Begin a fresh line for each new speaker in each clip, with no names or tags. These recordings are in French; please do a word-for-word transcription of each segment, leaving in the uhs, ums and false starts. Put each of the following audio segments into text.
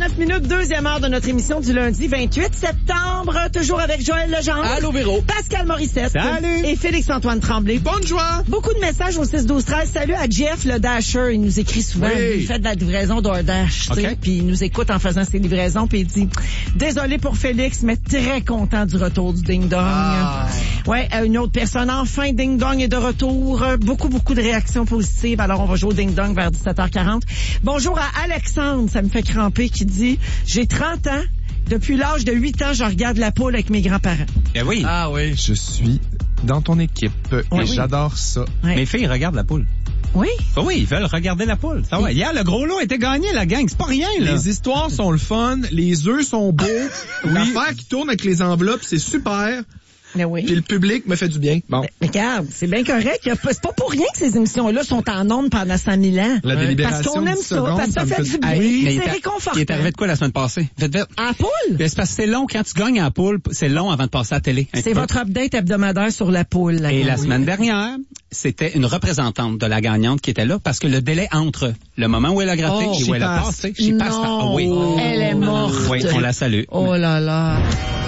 quarante-neuf minutes, deuxième heure de notre émission du lundi vingt-huit septembre. Toujours avec Joël Legendre.
Allô, Véro.
Pascal Morissette.
Salut.
Et Félix-Antoine Tremblay.
Bonne joie.
Beaucoup de messages au six douze treize. Salut à Jeff, le Dasher. Il nous écrit souvent.
Oui.
Il fait de la livraison DoorDash.
Okay.
Puis il nous écoute en faisant ses livraisons. Puis il dit, désolé pour Félix, mais très content du retour du Ding Dong.
Ah.
Ouais, une autre personne. Enfin, Ding Dong est de retour. Beaucoup, beaucoup de réactions positives. Alors, on va jouer au Ding Dong vers dix-sept heures quarante. Bonjour à Alexandre, ça me fait cramper, qui dit, j'ai trente ans. Depuis l'âge de huit ans, je regarde la poule avec mes grands-parents.
Eh oui.
Ah oui.
Je suis dans ton équipe et
oui.
j'adore ça.
Ouais.
Mes filles regardent la poule.
Oui.
Oh oui, ils veulent regarder la poule. Ça va. Hier, le gros lot était gagné, la gang. C'est pas rien, là.
Les histoires sont le fun, les œufs sont beaux,
Oui.
l'affaire qui tourne avec les enveloppes, c'est super,
Mais oui.
puis le public me fait du bien. Bon.
Mais, mais regarde, c'est bien correct. Il y a pas- C'est pas pour rien que ces émissions-là sont en ondes pendant cent mille ans.
La
Ouais.
délibération
Parce qu'on aime
dix
ça,
secondes,
parce que ça
me
fait du bien.
Hey, mais il
C'est
t'a-
réconfortant.
Il est arrivé de quoi la semaine passée? Faites vite.
À la poule?
Ben, c'est parce que c'est long. Quand tu gagnes à la poule, c'est long avant de passer à la télé. Un
C'est
petit peu.
votre update hebdomadaire sur la poule. La
Et
gang.
la semaine dernière, c'était une représentante de la gagnante qui était là parce que le délai entre le moment où elle a gratté
Oh,
et où
she
elle a
passed.
passé, she passed.
Non,
Ah oui.
elle est morte.
Oui, on la salue.
Oh là là.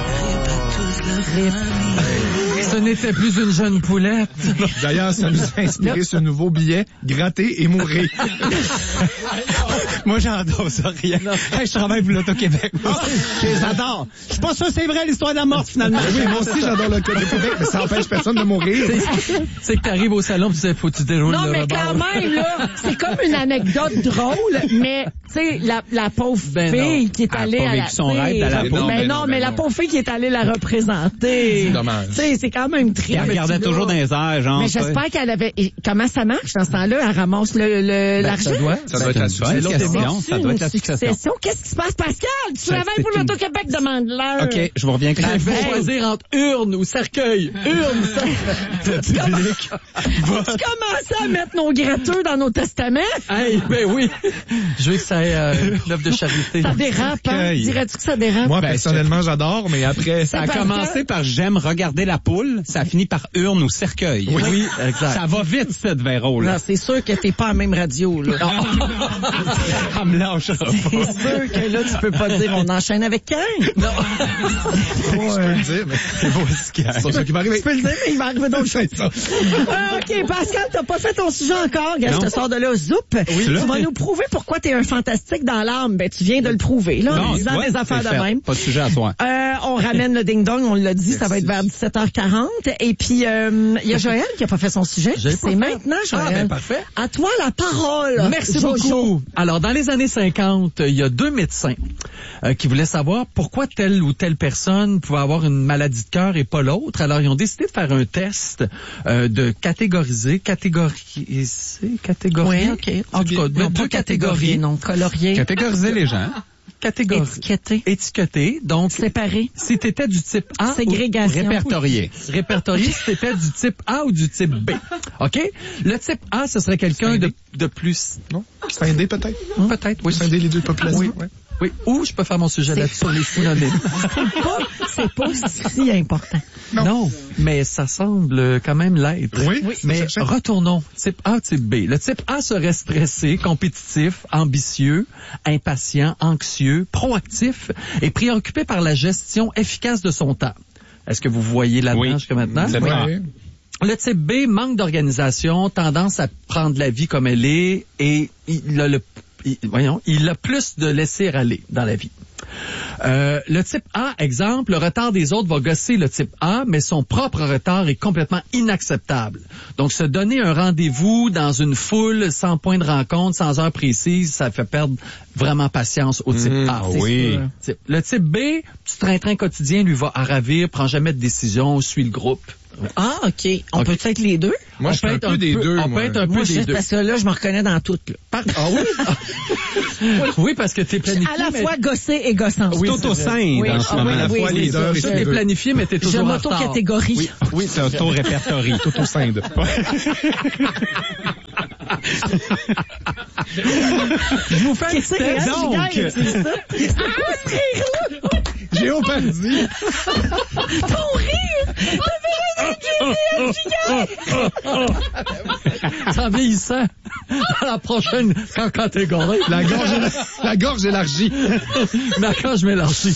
Ce n'était plus une jeune poulette.
D'ailleurs, ça nous a inspiré ce nouveau billet, gratter et mourir.
Moi, j'adore ça, rien. Hey, je travaille pour l'Auto-Québec. Moi, je les adore. Je suis pas sûr que c'est vrai l'histoire de la mort, finalement.
Oui, moi aussi, j'adore le Québec, mais ça empêche personne de mourir.
C'est que t'arrives au salon, tu sais, faut que tu déroules
Non,
le
mais
rebord.
quand même, là, c'est comme une anecdote drôle, mais, tu sais, la, la pauvre
Ben
fille
non.
qui est
Elle a
allée
pas
à la...
vécu son
tu sais,
rêve d'aller à la
mais
poule.
non,
Ben non,
mais
ben
la
non.
pauvre fille qui est allée la représenter.
C'est dommage.
Tu sais, c'est quand même triste.
Elle regardait toujours dans les airs, genre.
Mais
tu sais.
j'espère qu'elle avait... et comment ça marche dans ce temps-là? Elle ramasse le, le, l'argent?
Ça doit.
Ça doit être la
C'est une bonne
succession.
question. Ça doit être la
Une
succession.
Qu'est-ce qui se passe, Pascal? Tu
Ça,
travailles
c'est
pour
une-
l'Auto-Québec, demande-leur.
OK, je vous reviens quand
Il faut
Hey.
choisir entre urne ou cercueil.
Urne, ça. Tu commences- tu commences à mettre nos gratteux dans nos testaments?
Hey, ben oui. Je veux que ça ait euh, l'œuvre de charité.
Ça dérape, hein?
Cercueil.
Dirais-tu que ça dérape?
Moi, personnellement, j'adore, mais après...
Ça a
Pascal?
commencé par j'aime regarder la poule, ça a fini par urne ou cercueil.
Oui, oui, exact.
Ça va vite, cette Véro, là.
Non, c'est sûr que t'es pas à la même radio, là.
Ça me lâchera pas.
C'est sûr que là, tu peux pas dire on enchaîne avec Ken. Non.
Je peux le dire, mais
C'est beau, ce qu'il y a.
c'est pas ça qui va arriver.
Tu peux le dire, mais il va arriver d'autres choses.
C'est ça.
Ah, OK, Pascal, t'as pas fait ton sujet encore. Gars, je
Non.
te sors de là, zoup.
tu l'as
Tu vas
fait.
nous prouver pourquoi t'es un fantastique dans l'âme. Ben, tu viens de le prouver, là, en
Non,
disant
ouais,
des affaires
c'est
de
fait.
même.
Pas de sujet à soi.
Euh, on ramène le ding-dong, on l'a dit, ça va être vers dix-sept heures quarante. Et puis, euh, il y a Joël qui a pas fait son sujet.
J'ai pas
C'est
fait.
maintenant, Joël.
Ah, ben, parfait.
À toi la parole.
Merci
Jojo.
beaucoup. Alors, dans les années cinquante, il y a deux médecins euh, qui voulaient savoir pourquoi telle ou telle personne pouvait avoir une maladie de cœur et pas l'autre. Alors, ils ont décidé de faire un test euh, de catégoriser, catégoriser, catégoriser.
Oui, OK.
En tout cas, de
Non,
deux
pas
catégories.
non, colorier,
Catégoriser les gens.
Catégories.
étiqueté,
Étiquetées. Donc,
séparé,
si tu étais du type A,
ségrégation.
Répertorié.
répertorié si t'étais du type A ou du type B. OK? Le type A, ce serait quelqu'un de, de plus...
Non? Scinder, peut-être?
Peut-être, oui.
Scinder les deux populations?
Oui.
Ouais.
Oui. Ou je peux faire mon sujet
C'est
là-dessus sur les synonymes.
pas, c'est pas si important.
Non.
Non, mais ça semble quand même l'être.
Oui, oui.
Mais
Ça, ça, ça.
retournons. Type A, type B. Le type A serait stressé, compétitif, ambitieux, impatient, anxieux, proactif et préoccupé par la gestion efficace de son temps. Est-ce que vous voyez là-dedans
Oui.
jusqu'à maintenant?
C'est
Ouais.
vrai.
Le type B, manque d'organisation, tendance à prendre la vie comme elle est et il a le il, voyons, il a plus de laisser aller dans la vie. Euh, le type A, exemple, le retard des autres va gosser le type A, mais son propre retard est complètement inacceptable. Donc, se donner un rendez-vous dans une foule sans point de rencontre, sans heure précise, ça fait perdre vraiment patience au type
Mmh,
A.
c'est oui.
sûr. Le type B, petit train-train quotidien lui va à ravir, prend jamais de décision, suit le groupe.
Ah, OK. On
OK.
peut être les deux?
Moi,
On
je suis
peut
un
être
peu des deux,
On
moi.
peut être un
Moi,
peu des
juste
deux.
parce que là, je me reconnais dans tout. Là.
Par- Ah oui? oui, parce que t'es planifié.
À la
mais-
fois gossé et gossant.
Oui,
C'est auto-scinde
Oui,
en ce
ah,
moment.
oui,
À la
oui,
fois
oui,
les
ça,
deux et
Tout
les
est
deux.
planifié, mais t'es
Je
toujours en retard.
m'auto-catégorie.
Oui, oui, c'est auto-répertorie.
Tout au sein de.
Je vous fais un
Qu'est-ce
petit
que
test.
c'est?
donc.
Gars, c'est ça? Ah, ce rire-là!
J'ai au paradis.
Ton rire! T'as Véronique qui rit,
C'est en vieillissant. dans la prochaine catégorie.
La gorge, la gorge élargie.
Mais quand je m'élargis.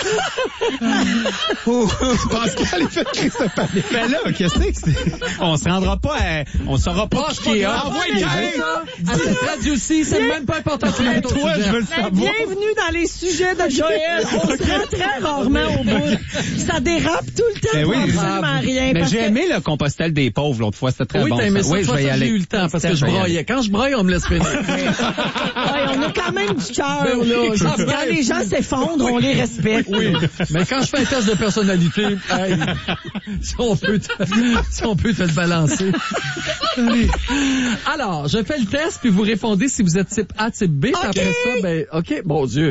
Oh, Pascal, il fait crier ce palais.
Ben là, qu'est-ce que c'est? On se rendra pas à, on saura pas
Oh,
qui qui est
grave.
hot.
Envoie
qui
le
est
gars,
vrai.
ça. À cette radio-ci, c'est même pas important. Tu mets ton
Toi,
sujet.
je veux le
Ben,
savoir.
bienvenue dans les sujets de Joël. On se rend très rarement au bout. Ça dérape tout le temps.
Ben oui,
pour absolument rien.
Mais
parce
j'ai
que-
aimé le compostel des pauvres l'autre fois, c'était très
Oui,
bon.
t'as aimé ça.
Oui, je
Toi,
vais y
ça,
aller.
j'ai eu le temps parce que je
Je vais y aller.
broyais. Quand je broye, on me laisse finir.
Ouais, on a quand même du cœur,
Ben oui.
là. Genre,
Ah, ben-
quand les gens s'effondrent, on les respecte.
Oui, mais quand je fais un test de personnalité, hey, si on peut te, si on peut te le balancer. Alors, je fais le test, puis vous répondez si vous êtes type A, type B, puis
OK.
après ça, ben, OK, bon Dieu.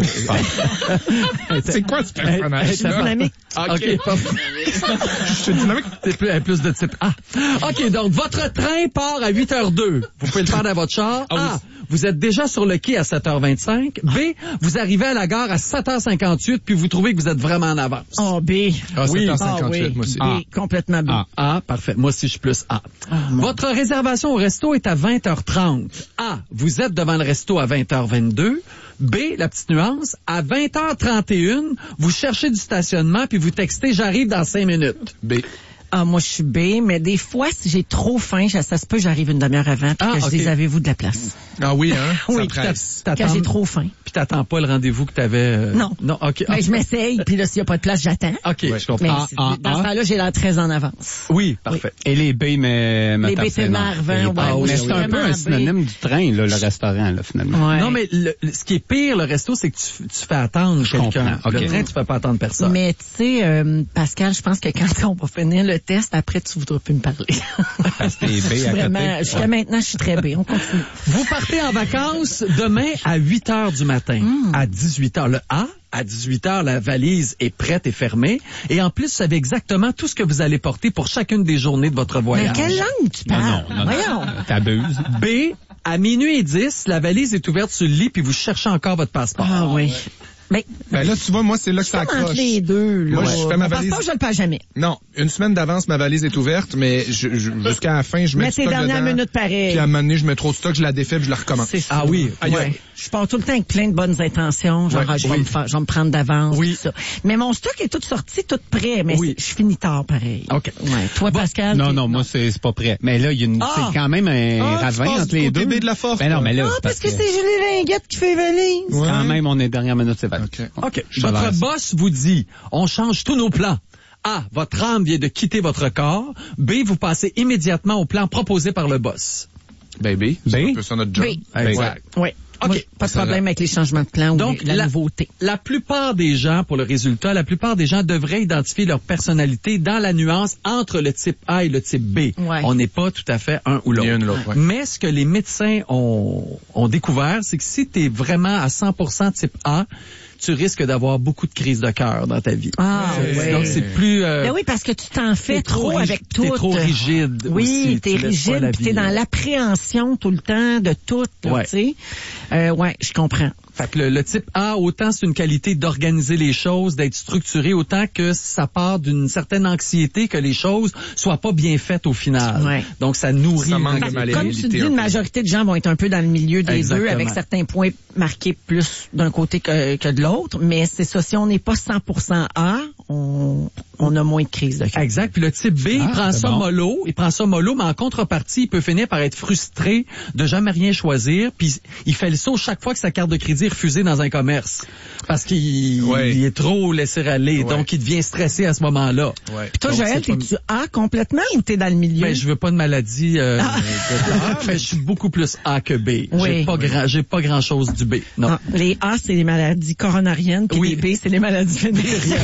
C'est quoi ce personnage?
C'est dynamique.
OK, parfait.
Je suis dynamique.
C'est plus, plus de type A. OK, donc, votre train part à huit heures zéro deux. Vous pouvez le faire dans votre char. A, vous êtes déjà sur le quai à sept heures vingt-cinq. B, vous arrivez à la gare à sept heures cinquante-huit, puis vous trouvez que vous êtes vraiment en avance.
Oh, B.
Ah,
Oui.
sept heures
Ah,
cinquante-huit,
oui.
moi aussi.
B,
Ah.
complètement B.
A. A, parfait. Moi aussi, je suis plus A. Votre réservation au resto est à vingt heures trente. A, vous êtes devant le resto à vingt heures vingt-deux. B, la petite nuance, à vingt heures trente et une, vous cherchez du stationnement puis vous textez « J'arrive dans cinq minutes ».
B.
Ah, moi, je suis B, mais des fois, si j'ai trop faim, ça, ça se peut, j'arrive une demi-heure avant, puis
Ah,
que je
ok.
dis, avez-vous de la place?
Ah oui, hein?
Oui,
Ça
puis
presse.
Quand
T'attends-
j'ai trop faim.
Puis t'attends pas le rendez-vous que t'avais... euh,
Non.
Non, OK.
Ben, je m'essaye, puis là, s'il n'y a pas de place, j'attends.
OK,
Ouais.
je comprends.
Mais
Ah,
c'est-
ah,
dans ce
ah.
temps-là, j'ai l'air très en avance.
Oui, parfait.
Et les B, mais... me
Les
tapent
B, c'est
les nerfs.
Marvin,
Les-
ouais,
Ah,
oui,
mais c'est un
vraiment
peu un
B.
synonyme du train, là, le restaurant, là, finalement.
Ouais.
Non, mais le- le- ce qui est pire, le resto, c'est que tu, tu fais attendre
Je
quelqu'un.
comprends,
Le
OK.
train, tu fais pas attendre personne.
Mais tu sais, euh, Pascal, je pense que quand on va finir le test, après, tu voudras plus me parler.
Parce que les B
Je suis
à
vraiment,
côté.
jusqu'à maintenant, je suis très B. On continue.
Vous partez en vacances demain à huit heures du matin. À dix-huit heures, le A, à dix-huit heures, la valise est prête et fermée. Et en plus, vous savez exactement tout ce que vous allez porter pour chacune des journées de votre
Mais
voyage.
quelle langue tu
Non,
parles?
non, non,
Voyons.
non. T'abuses.
B, à minuit et dix, la valise est ouverte sur le lit puis vous cherchez encore votre passeport.
Ah oui. Mais,
Ben là, tu vois, moi, c'est là que ça
comme entre
accroche.
les deux, là.
Moi, je fais ma
Mon
valise.
passeport, je le perds jamais.
Non, une semaine d'avance, ma valise est ouverte, mais je, je- jusqu'à la fin, je mets
Mais
du
tes
stock
dernières
dedans.
minutes pareil.
Puis à un moment donné, je mets trop de stock, je la défais, puis je la recommence.
C'est ça.
Ah oui.
Aïe,
Ouais.
aïe.
Je pars tout le temps avec plein de bonnes intentions. Genre,
Ouais,
ah, je, vais
oui.
me faire, je vais me prendre d'avance.
Oui.
tout ça. Mais mon stock est tout sorti, tout prêt. Mais
Oui.
c'est- je finis tard, pareil.
OK.
Ouais. Toi, Pascal?
Non,
t'es-
non, moi, c'est c'est pas prêt. Mais là, il y a une,
Ah!
c'est quand même un
Ah, tu
ravin
passes
entre
du
les
côté
deux.
B de la force,
Ben non,
toi.
mais là,
Ah,
c'est
parce que c'est Julie Linguette qui fait valise.
Ouais.
quand même, on est dernière minute, c'est vrai.
OK.
OK.
Je
Votre
laisse.
boss vous dit, on change tous nos plans. A, votre âme vient de quitter votre corps. B, vous passez immédiatement au plan proposé par le boss.
Baby.
B?
C'est un peu ça notre job.
B.
Exact.
Oui.
OK.
Moi, pas de problème avec les changements de plan ou
Donc,
la,
la-
nouveauté.
La plupart des gens, pour le résultat, la plupart des gens devraient identifier leur personnalité dans la nuance entre le type A et le type B.
Ouais.
On n'est pas tout à fait un ou l'autre.
Ni un ou l'autre, ouais.
Mais ce que les médecins ont, ont découvert, c'est que si tu es vraiment à cent pour cent type A, tu risques d'avoir beaucoup de crises de cœur dans ta vie.
Ah,
Euh,
ouais.
Donc, c'est plus... euh,
Ben oui, parce que tu t'en fais
t'es
trop
rig-
avec tout.
T'es trop rigide
Oui,
aussi.
t'es
Tu laisses pas la
rigide, puis t'es
vie,
dans
euh,
l'appréhension tout le temps de tout, là,
Ouais.
tu sais. Euh, ouais, je comprends.
Fait que le, le type A, autant c'est une qualité d'organiser les choses, d'être structuré, autant que ça part d'une certaine anxiété que les choses soient pas bien faites au final.
Ouais.
Donc ça nourrit
Ça manque de
l'anxiété.
malléabilité.
Comme tu dis,
un
une
peu.
majorité de gens vont être un peu dans le milieu des
Exactement.
deux, avec certains points marqués plus d'un côté que, que de l'autre. Mais c'est ça, si on n'est pas cent pour cent A, on, on a moins de crise de cœur.
Exact. Puis le type B, il
Ah,
prend
c'est
ça
bon.
mollo, il prend ça mollo, mais en contrepartie, il peut finir par être frustré de jamais rien choisir, puis il fait le saut chaque fois que sa carte de crédit est refusée dans un commerce. Parce qu'il
Ouais.
il est trop laissé aller,
Ouais.
donc il devient stressé à ce moment-là.
Ouais.
Puis toi,
Donc,
Joël,
c'est pas-
t'es-tu A complètement ou t'es dans le milieu?
Ben, je veux pas de maladie euh,
Ah.
de mais je suis beaucoup plus A que B.
Oui.
J'ai pas grand, j'ai pas grand chose du B. Non.
Ah, les A, c'est les maladies coronariennes, puis
Oui.
les B, c'est les maladies vénériennes.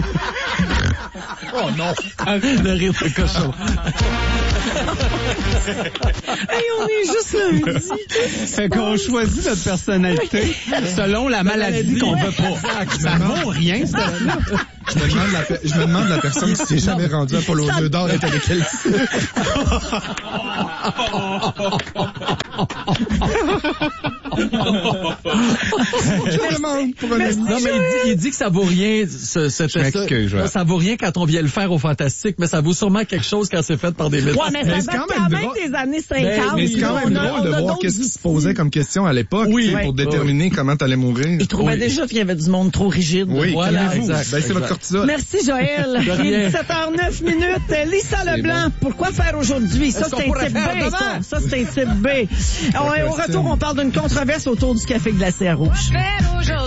Oh non. Le rire de cochon.
Hey, on est juste lundi.
Fait qu'on choisit notre personnalité selon la maladie qu'on veut pas. Ça vaut rien, ça.
Je me demande la, pe- je me demande la personne qui s'est jamais rendue à Polo Jeu d'or était de quel Je demande pour un ami.
Non, mais il dit, il dit que ça vaut rien, ce, ce
Je m'excuse,
ça,
ouais.
ça vaut rien quand on vient le faire au Fantastique, mais ça vaut sûrement quelque chose quand c'est fait par des médecins.
Ouais, mais
Mais
ça
c'est
date
quand
quand
même
même
drôle.
des années cinquante.
Mais c'est quand même
On a-
drôle
on
de
a
voir
d'autres
qu'est-ce qui se
outils.
posait comme question à l'époque,
Oui.
tu sais,
Oui.
pour déterminer comment t'allais mourir.
Il trouvait
Oui.
déjà qu'il y avait du monde trop rigide.
Oui,
Voilà,
calmez-vous.
exact,
Baissez votre
exact.
cortisol.
Merci Joël.
De
Il est
rien.
dix-sept heures neuf minutes. Lisa Leblanc, pourquoi faire aujourd'hui? Ça,
Est-ce
c'est
qu'on
un
pourrait
type
faire
B,
demain?
ça. Ça, c'est un type B. On- Au retour, on parle d'une controverse autour du café glacé à rouge.